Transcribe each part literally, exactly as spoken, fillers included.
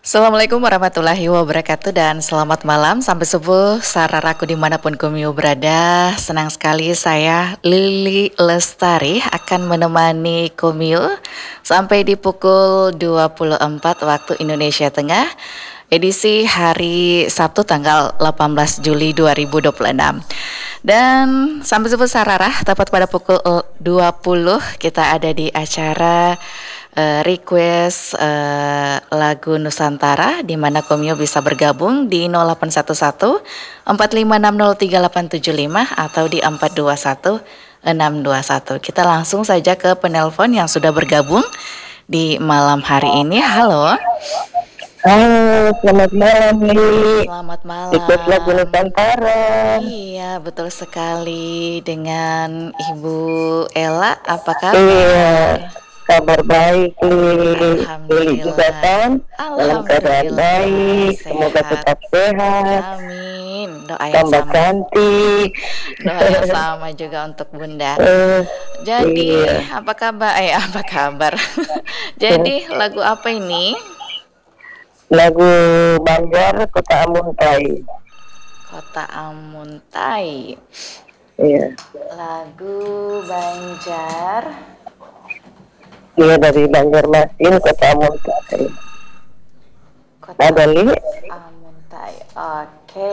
Assalamualaikum warahmatullahi wabarakatuh dan selamat malam sampai subuh sararaku dimanapun kumio berada. Senang sekali saya Lili Lestari akan menemani kumio sampai di pukul dua puluh empat waktu Indonesia Tengah, edisi hari Sabtu tanggal delapan belas Juli dua ribu dua puluh enam. Dan sampai subuh sararah tepat pada pukul dua puluh kita ada di acara uh, request uh, lagu Nusantara, di mana Komio bisa bergabung di nol delapan satu satu empat lima enam nol tiga delapan tujuh lima atau di empat dua satu enam dua satu. Kita langsung saja ke penelpon yang sudah bergabung di malam hari ini. Halo. Halo, selamat malam Li. Selamat malam. Ikut lagu Nusantara. Iya, betul sekali, dengan Ibu Ella. Apa kabar? Iya, kabar baik Li. Li juga kan dalam keadaan baik. sehat. Semoga tetap sehat. Amin. Doa yang Tambah sama. cantik. Doa yang sama juga untuk Bunda. Eh, Jadi, iya. apa kabar? Eh, apa kabar? Jadi, lagu apa ini? Lagu Banjar Kota Amuntai. Kota Amuntai. Iya. Lagu Banjar. Iya, dari Banjarmasin Kota Amuntai. Kota Ada Li? Amuntai. Oke.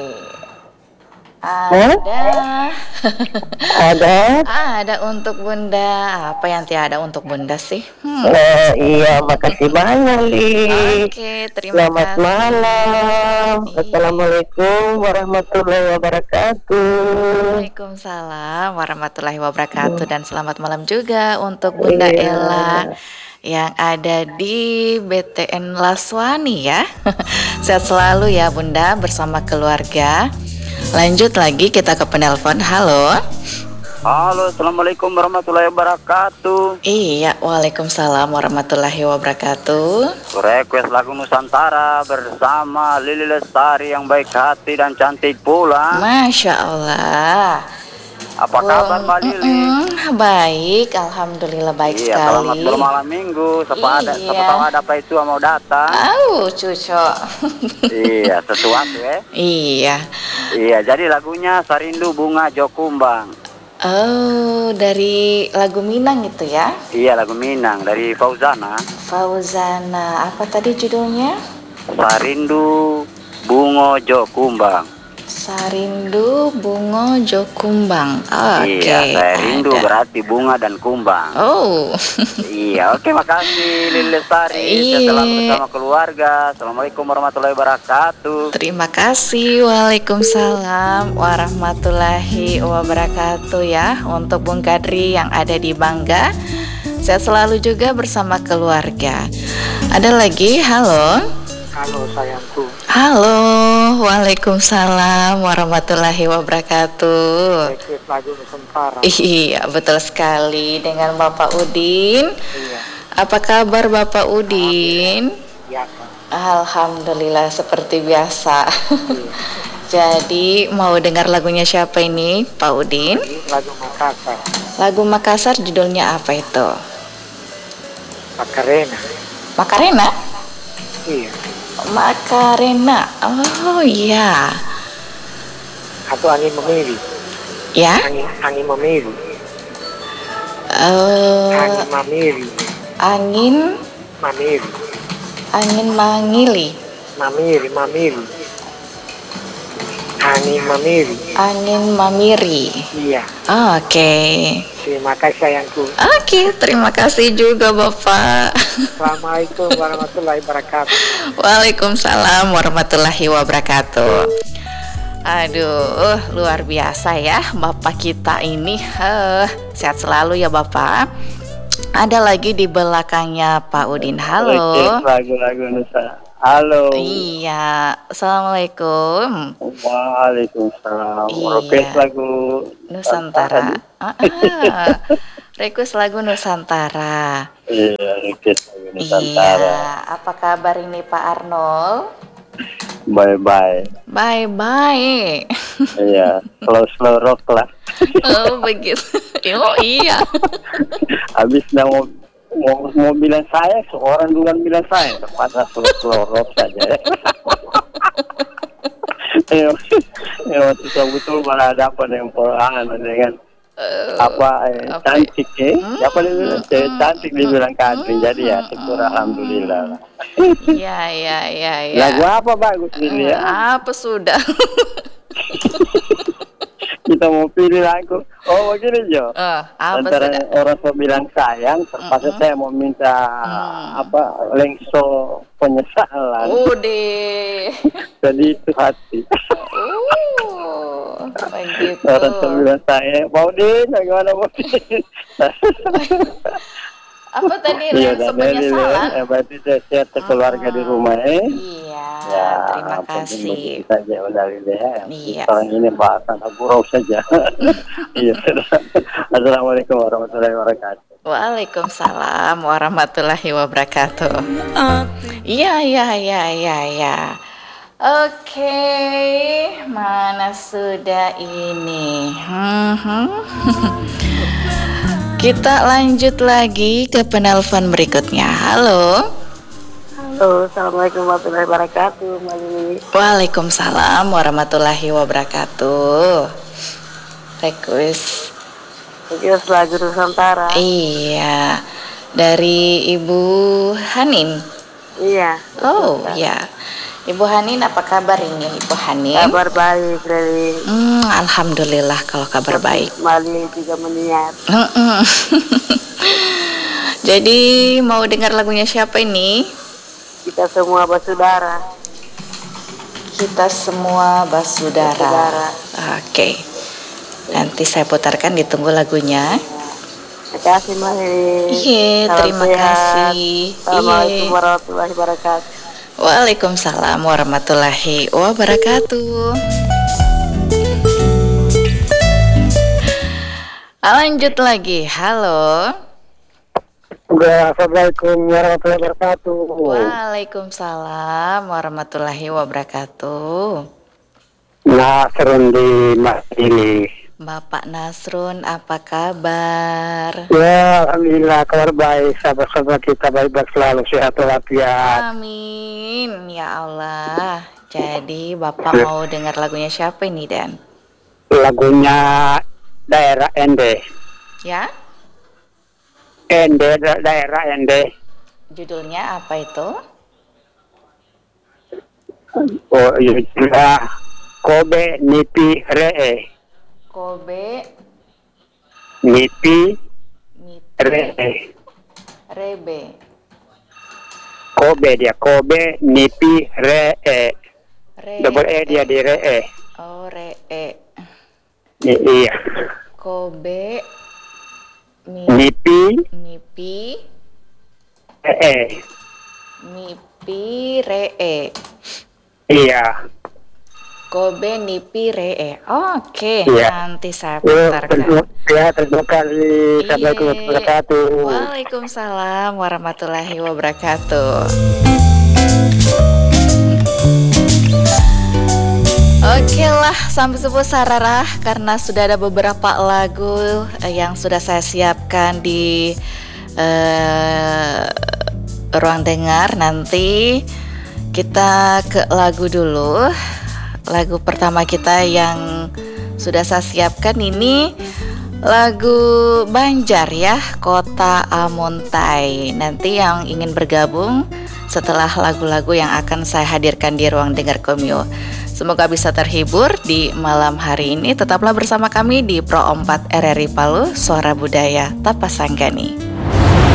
Ada. Ada. Ada untuk Bunda. Apa yang tiada untuk Bunda sih? Hmm. Oh, iya, makasih banyak Li. Oke, terima Selamat kasih. malam. Iya. Assalamualaikum warahmatullahi wabarakatuh. Waalaikumsalam warahmatullahi wabarakatuh dan selamat malam juga untuk Bunda Iya. Ella yang ada di B T N Laswani ya. Sehat selalu ya Bunda bersama keluarga. Lanjut lagi kita ke penelpon. Halo. Halo, assalamualaikum warahmatullahi wabarakatuh. Iya, waalaikumsalam warahmatullahi wabarakatuh. Request lagu Nusantara bersama Lili Lestari yang baik hati dan cantik pula. Masya Allah. Apa kabar Mbak Lili? Mm-mm, baik, alhamdulillah baik Iya, sekali. selamat bermalam minggu. Siapa ada, siapa Iya. tahu ada apa itu mau datang. Au, cuco. Iya, sesuatu ya. Iya. Iya, jadi lagunya Sarindu Bunga Jokumbang. Oh, dari lagu Minang itu ya? Iya, lagu Minang dari Fauzana. Fauzana, apa tadi judulnya? Sarindu Bunga Jokumbang. Sarindu Bunga Jokumbang. Oke. Iya, saya rindu ada. berarti bunga dan kumbang. Oh. Iya, oke, makasih Lili Lestari. Iya. Saya selalu bersama keluarga. Assalamualaikum warahmatullahi wabarakatuh. Terima kasih. Waalaikumsalam warahmatullahi wabarakatuh ya untuk Bung Kadri yang ada di Bangga. Saya selalu juga bersama keluarga. Ada lagi, halo. Halo sayangku. Halo, waalaikumsalam warahmatullahi wabarakatuh. Request lagu Nusantara. Iya, betul sekali dengan Bapak Udin. Iya. Apa kabar Bapak Udin? Biasa. Alhamdulillah seperti biasa. Jadi mau dengar lagunya siapa ini, Pak Udin? Lagu Makassar. Lagu Makassar judulnya apa itu? Makarena. Makarena? Iya. Makarena. Oh iya. Atau angin memiri. Ya? Angin, angin memiri. Oh, Angin mamiri. angin Mamiri. angin mangili. Mamiri, mamiri. Angin mamiri. Angin mamiri. Iya. Oke. Terima kasih sayangku. Oke, terima kasih juga Bapak. Assalamualaikum warahmatullahi wabarakatuh. Waalaikumsalam warahmatullahi wabarakatuh. Aduh, luar biasa ya Bapak kita ini. Huh, sehat selalu ya Bapak. Ada lagi di belakangnya Pak Udin. Halo. Lagu-lagu Nusantara. Halo. Iya, assalamualaikum. Waalaikumsalam. Iya. Request lagu Nusantara. Ah, ah. Request lagu Nusantara. Iya, request lagu Iya. Nusantara. Apa kabar ini Pak Arnold? Bye bye. Bye bye. Iya, slow slow rock lah. Oh begitu. Oh iya. Habis mau mau, mau bilang saya, seorang duluan bilang saya, terpaksa seloroh saja ya. Ya, ya, betul malah dapat yang peran dengan Eh, apa eh, apa? cantik eh Hmm, siapa dia bilang cewek hmm, cantik dibilang Katrin, jadi ya syukur alhamdulillah lah. ya, ya, ya, ya. Lagu apa bagus ini Eh, ya? apa sudah? Kita mau pilih lagu. Oh begini Jo. Eh, apa Antara sudah? orang tua bilang sayang, terpaksa Mm-mm. saya mau minta Hmm. apa lengso penyesalan. Udah. Jadi itu hati. Uh, begitu. Orang tua bilang saya, mau din, bagaimana mau din? Apa tadi Iya, lensa dan ini penyesalan? ya, berarti saya sehat keluarga di rumah eh. Iya, Ya, terima penting kasih. begitu saja udah Lili ya. Iya. Sekarang ini bahasan gurau saja. Iya. Assalamualaikum warahmatullahi wabarakatuh. Waalaikumsalam warahmatullahi wabarakatuh. Iya, iya, iya, iya, iya. Oke, mana sudah ini? Hmm, hmm. Kita lanjut lagi ke penelpon berikutnya. Halo. Halo, assalamualaikum warahmatullahi wabarakatuh, Mbak Lili. Waalaikumsalam warahmatullahi wabarakatuh. Request. Request lagu Nusantara. Iya, dari Ibu Hanin. Iya. Oh ya, Ibu Hanin apa kabar ini Ibu Hanin? Kabar baik, Lili. Hmm, Alhamdulillah kalau kabar baik. Mbak Lili juga meniat. Mm-mm. Jadi mau dengar lagunya siapa ini? Kita semua bersaudara. Kita semua basudara. Basudara. Oke, nanti saya putarkan, ditunggu lagunya. Terima kasih, Mbak Lili. Iya, Salam terima sehat. kasih. Assalamualaikum Iya. warahmatullahi wabarakatuh. Waalaikumsalam warahmatullahi wabarakatuh. Lanjut lagi, halo. Assalamualaikum warahmatullahi wabarakatuh. Waalaikumsalam warahmatullahi wabarakatuh. Nasrun di Mas ini. Bapak Nasrun, apa kabar? Ya, alhamdulillah kabar baik, sahabat-sahabat kita baik-baik selalu, sehat walafiat. Amin, ya Allah. Jadi Bapak mau dengar lagunya siapa ini, Dan? Lagunya daerah N D. Ya? N D da- daerah N D. Judulnya apa itu? Oh iya, Kobe Nipi Ree. Kobe Nipi Nipi Ree. Rebe. Kobe dia, Kobe Nipi Ree. Re Double E dia di Ree. Oh, Re E. I- iya. Kobe Mi Nipi Mipi Ree. Mipi Re E. Iya. Kobe Nipi Re E. Oke, Iya. nanti saya Ya, putarkan. terima, ya, terima kasih. Assalamualaikum Iya. warahmatullahi wabarakatuh. Waalaikumsalam warahmatullahi wabarakatuh. Oke lah, sampai subuh sararah, karena sudah ada beberapa lagu eh, yang sudah saya siapkan di eh, ruang dengar. Nanti kita ke lagu dulu. Lagu pertama kita yang sudah saya siapkan ini lagu Banjar ya, Kota Amuntai. Nanti yang ingin bergabung setelah lagu-lagu yang akan saya hadirkan di ruang dengar Komio, semoga bisa terhibur di malam hari ini. Tetaplah bersama kami di Pro empat R R I Palu, Suara Budaya Tapasanggani.